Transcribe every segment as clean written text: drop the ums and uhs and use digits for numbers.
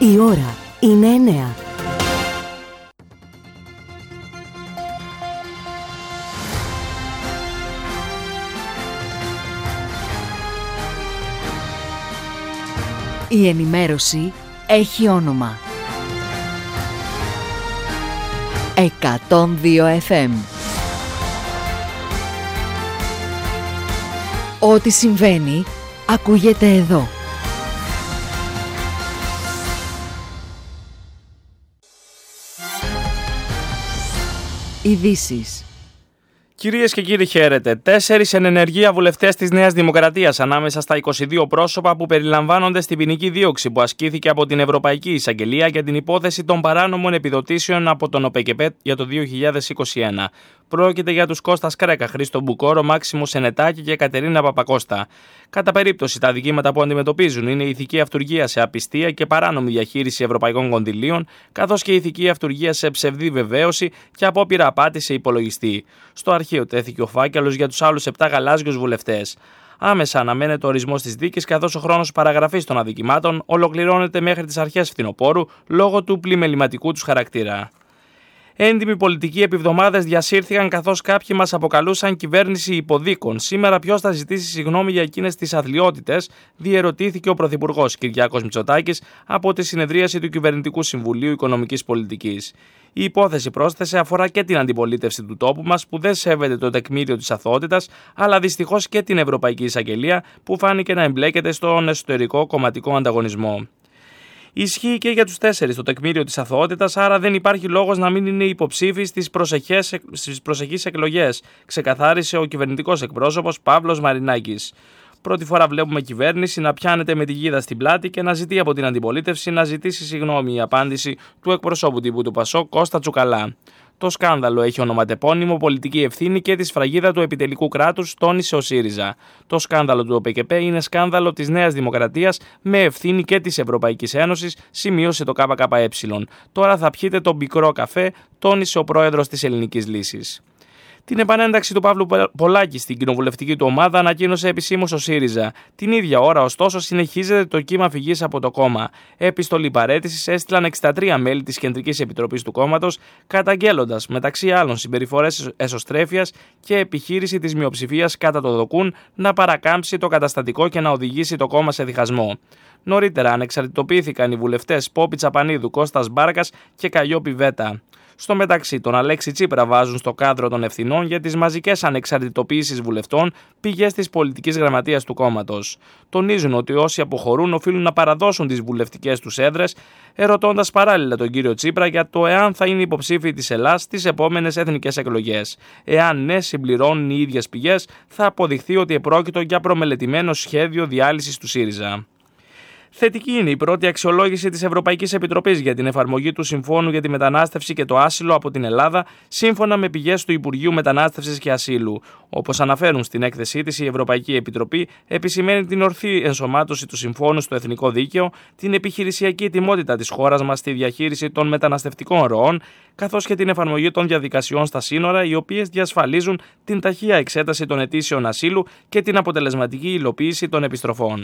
Η ώρα είναι 9. Η ενημέρωση έχει όνομα. 102 FM. Ό,τι συμβαίνει, ακούγεται εδώ. Ειδήσεις. Κυρίες και κύριοι, χαίρετε. 4 εν ενεργεία βουλευτές της Νέας Δημοκρατίας ανάμεσα στα 22 πρόσωπα που περιλαμβάνονται στην ποινική δίωξη που ασκήθηκε από την Ευρωπαϊκή Εισαγγελία για την υπόθεση των παράνομων επιδοτήσεων από τον ΟΠΕΚΕΠΕ για το 2021. Πρόκειται για τους Κώστας Κρέκα, Χρήστο Μπουκόρο, Μάξιμο Σενετάκη και Κατερίνα Παπακώστα. Κατά περίπτωση, τα δικήματα που αντιμετωπίζουν είναι η ηθική αυτουργία σε απιστία και παράνομη διαχείριση ευρωπαϊκών κονδυλίων, καθώς και η ηθική αυτουργία σε ψευδή βεβαίωση και απόπειρα απάτη σε υπολογιστή. Στο αρχείο τέθηκε ο φάκελος για τους άλλους 7 γαλάζιους βουλευτές. Άμεσα αναμένεται ο ορισμός της δίκης, καθώς ο χρόνος παραγραφής των αδικημάτων ολοκληρώνεται μέχρι τις αρχές φθινοπόρου λόγω του πλημεληματικού τους χαρακτήρα. Έντιμοι πολιτικοί επί εβδομάδες διασύρθηκαν, καθώς κάποιοι μας αποκαλούσαν κυβέρνηση υποδίκων. Σήμερα ποιος θα ζητήσει συγγνώμη για εκείνες τις αθλιότητες, διερωτήθηκε ο Πρωθυπουργός Κυριάκος Μητσοτάκης από τη συνεδρίαση του Κυβερνητικού Συμβουλίου Οικονομικής Πολιτικής. Η υπόθεση, πρόσθεσε, αφορά και την αντιπολίτευση του τόπου μας που δεν σέβεται το τεκμήριο της αθωότητας, αλλά δυστυχώς και την Ευρωπαϊκή Εισαγγελία που φάνηκε να εμπλέκεται στον εσωτερικό κομματικό ανταγωνισμό. Ισχύει και για τους 4 το τεκμήριο της αθωότητας, άρα δεν υπάρχει λόγος να μην είναι υποψήφιοι στις προσεχείς εκλογές, ξεκαθάρισε ο κυβερνητικός εκπρόσωπος Παύλος Μαρινάκης. Πρώτη φορά βλέπουμε κυβέρνηση να πιάνεται με τη γίδα στην πλάτη και να ζητεί από την αντιπολίτευση να ζητήσει συγγνώμη, η απάντηση του εκπροσώπου τύπου του Πασόκ Κώστα Τσουκαλά. Το σκάνδαλο έχει ονοματεπώνυμο πολιτική ευθύνη και τη σφραγίδα του επιτελικού κράτους, τόνισε ο ΣΥΡΙΖΑ. Το σκάνδαλο του ΟΠΕΚΕΠΕ είναι σκάνδαλο της Νέας Δημοκρατίας με ευθύνη και της Ευρωπαϊκής Ένωσης, σημείωσε το ΚΚΕ. Τώρα θα πιείτε τον πικρό καφέ, τόνισε ο πρόεδρος της Ελληνικής Λύσης. Την επανένταξη του Παύλου Πολάκη στην κοινοβουλευτική του ομάδα ανακοίνωσε επισήμως ο ΣΥΡΙΖΑ. Την ίδια ώρα, ωστόσο, συνεχίζεται το κύμα φυγής από το κόμμα. Επιστολή παραίτησης έστειλαν 63 μέλη της Κεντρικής Επιτροπής του κόμματος, καταγγέλλοντας μεταξύ άλλων συμπεριφορές εσωστρέφειας και επιχείρηση της μειοψηφίας κατά το ΔΟΚΟΥΝ να παρακάμψει το καταστατικό και να οδηγήσει το κόμμα σε διχασμό. Νωρίτερα ανεξαρτητοποιήθηκαν οι βουλευτές Πόπη Τσαπανίδου, Κώστας Μπάρκας και Καλλιόπη Βέτα. Στο μεταξύ, τον Αλέξη Τσίπρα βάζουν στο κάδρο των ευθυνών για τις μαζικές ανεξαρτητοποιήσεις βουλευτών πηγές της πολιτικής γραμματείας του κόμματος. Τονίζουν ότι όσοι αποχωρούν οφείλουν να παραδώσουν τις βουλευτικές τους έδρες, ερωτώντας παράλληλα τον κύριο Τσίπρα για το εάν θα είναι υποψήφιοι της Ελλάδας στις επόμενες εθνικές εκλογές. Εάν ναι, συμπληρώνουν οι ίδιες πηγές, θα αποδειχθεί ότι επρόκειτο για προμελετημένο σχέδιο διάλυσης του ΣΥΡΙΖΑ. Θετική είναι η πρώτη αξιολόγηση της Ευρωπαϊκής Επιτροπής για την εφαρμογή του Συμφώνου για τη Μετανάστευση και το Άσυλο από την Ελλάδα, σύμφωνα με πηγές του Υπουργείου Μετανάστευσης και Ασύλου. Όπως αναφέρουν στην έκθεσή της, η Ευρωπαϊκή Επιτροπή επισημαίνει την ορθή ενσωμάτωση του Συμφώνου στο εθνικό δίκαιο, την επιχειρησιακή ετοιμότητα της χώρας μας στη διαχείριση των μεταναστευτικών ροών, καθώς και την εφαρμογή των διαδικασιών στα σύνορα, οι οποίες διασφαλίζουν την ταχεία εξέταση των αιτήσεων ασύλου και την αποτελεσματική υλοποίηση των επιστροφών.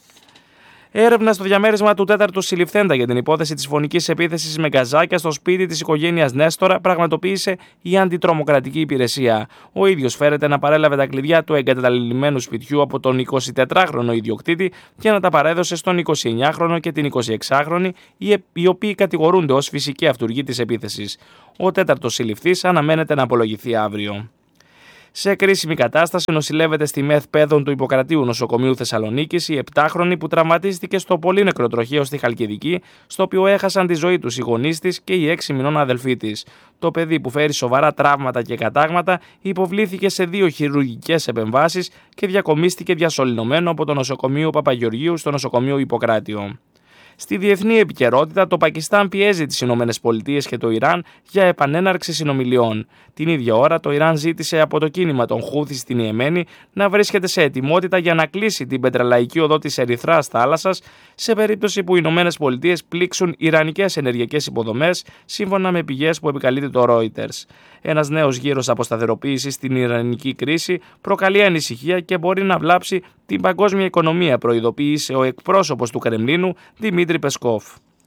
Έρευνα στο διαμέρισμα του 4ου συλληφθέντα για την υπόθεση της φωνικής επίθεσης με γκαζάκια στο σπίτι της οικογένειας Νέστορα πραγματοποίησε η Αντιτρομοκρατική Υπηρεσία. Ο ίδιος φέρεται να παρέλαβε τα κλειδιά του εγκαταλειμμένου σπιτιού από τον 24χρονο ιδιοκτήτη και να τα παρέδωσε στον 29χρονο και την 26χρονη, οι οποίοι κατηγορούνται ως φυσική αυτουργοί της επίθεσης. Ο 4ος συλληφθής αναμένεται να απολογηθεί αύριο. Σε κρίσιμη κατάσταση νοσηλεύεται στη ΜΕΘ Παιδών του Ιπποκρατίου Νοσοκομείου Θεσσαλονίκης η 7χρονη που τραυματίστηκε στο πολύ νεκροτροχείο στη Χαλκιδική, στο οποίο έχασαν τη ζωή τους οι γονείς της και η 6 μηνών αδελφή της. Το παιδί, που φέρει σοβαρά τραύματα και κατάγματα, υποβλήθηκε σε 2 χειρουργικές επεμβάσεις και διακομίστηκε διασωληνωμένο από το νοσοκομείο Παπαγεωργίου στο νοσοκομείο Ιπποκράτιο. Στη διεθνή επικαιρότητα, το Πακιστάν πιέζει τις Ηνωμένες Πολιτείες και το Ιράν για επανέναρξη συνομιλιών. Την ίδια ώρα, το Ιράν ζήτησε από το κίνημα των Χούθι στην Ιεμένη να βρίσκεται σε ετοιμότητα για να κλείσει την πετρελαϊκή οδό της Ερυθράς θάλασσας σε περίπτωση που οι Ηνωμένες Πολιτείες πλήξουν ιρανικές ενεργειακές υποδομές, σύμφωνα με πηγές που επικαλείται το Reuters. Ένας νέος γύρος αποσταθεροποίησης στην ιρανική κρίση προκαλεί ανησυχία και μπορεί να βλάψει την παγκόσμια οικονομία, προειδοποίησε ο εκπρόσωπος του Κρεμλίνου Δημήτρη Πεσκόφ.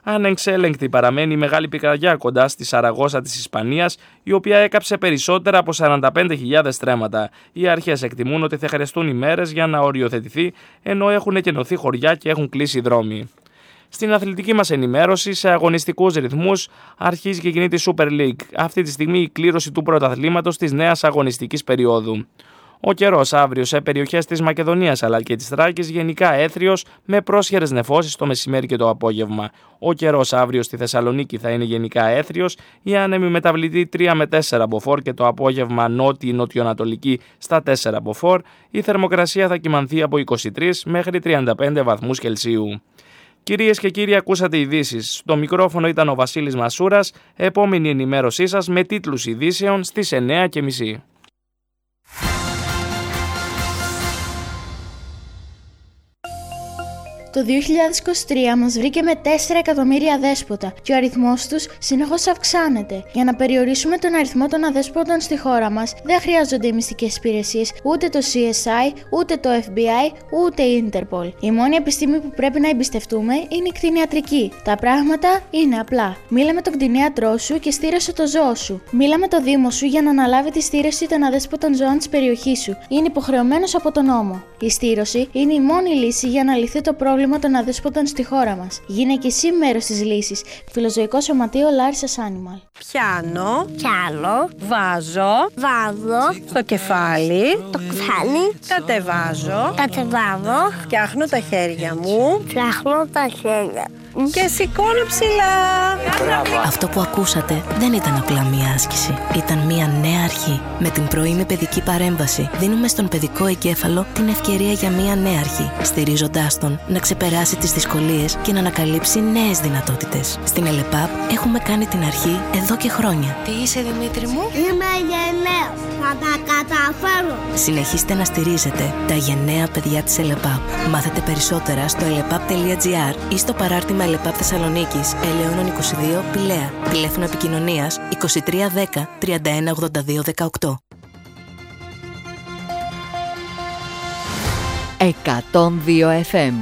Ανεξέλεγκτη παραμένει η μεγάλη πυρκαγιά κοντά στη Σαραγώσα της Ισπανίας, η οποία έκαψε περισσότερα από 45.000 στρέμματα. Οι αρχές εκτιμούν ότι θα χρειαστούν ημέρες για να οριοθετηθεί, ενώ έχουν εκενωθεί χωριά και έχουν κλείσει δρόμοι. Στην αθλητική μας ενημέρωση, σε αγωνιστικούς ρυθμούς, αρχίζει και κινείται η Super League. Αυτή τη στιγμή η κλήρωση του πρωταθλήματος της νέας αγωνιστικής περίοδου. Ο καιρός αύριο σε περιοχές της Μακεδονίας αλλά και της Θράκης γενικά έθριος με πρόσχερες νεφώσεις το μεσημέρι και το απόγευμα. Ο καιρός αύριο στη Θεσσαλονίκη θα είναι γενικά έθριος, η άνεμη μεταβλητή 3 με 4 μποφόρ και το απόγευμα νότιο-νοτιοανατολική στα 4 μποφόρ. Η θερμοκρασία θα κυμανθεί από 23 μέχρι 35 βαθμούς Κελσίου. Κυρίες και κύριοι, ακούσατε ειδήσεις. Στο μικρόφωνο ήταν ο Βασίλης Μασούρας. Επόμενη ενημέρωσή σας με τίτλους ειδήσεων στις 9:30. Το 2023 μας βρήκε με 4 εκατομμύρια αδέσποτα και ο αριθμός τους συνεχώς αυξάνεται. Για να περιορίσουμε τον αριθμό των αδέσποτων στη χώρα μας, δεν χρειάζονται οι μυστικές υπηρεσίες, ούτε το CSI, ούτε το FBI, ούτε η Interpol. Η μόνη επιστήμη που πρέπει να εμπιστευτούμε είναι η κτηνιατρική. Τα πράγματα είναι απλά. Μίλα με τον κτηνίατρό σου και στήρωσε το ζώο σου. Μίλα με το Δήμο σου για να αναλάβει τη στήρωση των αδέσποτων ζώων της περιοχής σου. Είναι υποχρεωμένος από τον νόμο. Η στήρωση είναι η μόνη λύση για να λυθεί το πρόβλημα των αδέσποτων στη χώρα μας. Γίνε και εσύ μέρος της λύσης. Φιλοζωικό Σωματείο Larissa's Animal. Πιάνω. Βάζω. Στο κεφάλι. Κατεβάζω. Φτιάχνω τα χέρια μου. Και σηκώνω ψηλά. Αυτό που ακούσατε δεν ήταν απλά μία άσκηση. Ήταν μία νέα αρχή. Με την πρωινή παιδική παρέμβαση δίνουμε στον παιδικό εγκέφαλο την ευκαιρία για μία νέα αρχή, στηρίζοντάς τον να ξεπεράσει τις δυσκολίες και να ανακαλύψει νέες δυνατότητες. Στην ΕΛΕΠΑΠ έχουμε κάνει την αρχή εδώ και χρόνια. Τι είσαι, Δημήτρη μου? Είμαι γενναίος. Θα τα καταφέρω. Συνεχίστε να στηρίζετε τα γενναία παιδιά της ΕΛΕΠΑΠ. Μάθετε περισσότερα στο elepap.gr ή στο παράρτημα ΕΛΕΠΑΠ Θεσσαλονίκης, Ελαιώνων 22, Πηλαία. Τηλέφωνο επικοινωνίας 2310 3182 18. 102 FM.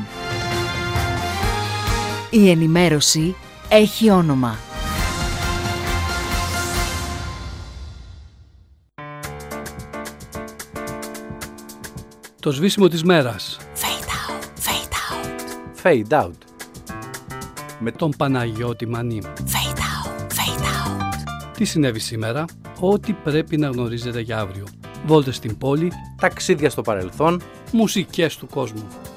Η ενημέρωση έχει όνομα. Το σβήσιμο της μέρας. Fade out. Με τον Παναγιώτη Μανή. Fade out. Τι συνέβη σήμερα? Ό,τι πρέπει να γνωρίζετε για αύριο. Βόλτες στην πόλη. Ταξίδια στο παρελθόν. Μουσικές του κόσμου.